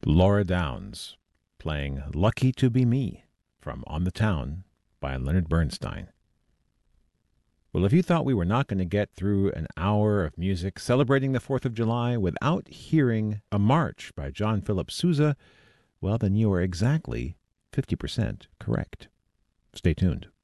Laura Downs playing Lucky to Be Me from On the Town by Leonard Bernstein. Well, if you thought we were not going to get through an hour of music celebrating the 4th of July without hearing a march by John Philip Sousa, well, then you are exactly 50% correct. Stay tuned.